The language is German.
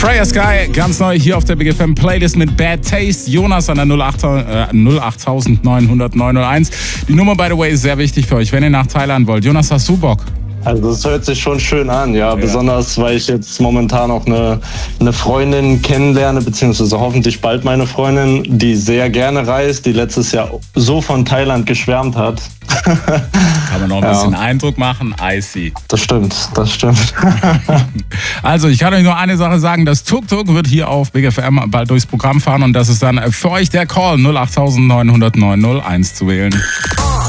Freya Sky, ganz neu hier auf der Big FM Playlist mit Bad Taste. Jonas an der 08901. Die Nummer, by the way, ist sehr wichtig für euch, wenn ihr nach Thailand wollt. Jonas, hast du Bock? Also das hört sich schon schön an, ja. Besonders, weil ich jetzt momentan auch eine Freundin kennenlerne, beziehungsweise hoffentlich bald meine Freundin, die sehr gerne reist, die letztes Jahr so von Thailand geschwärmt hat. Kann man noch ein bisschen Eindruck machen, icy. Das stimmt. Also, ich kann euch nur eine Sache sagen, das Tuk-Tuk wird hier auf Big FM bald durchs Programm fahren und das ist dann für euch der Call 0890901 zu wählen.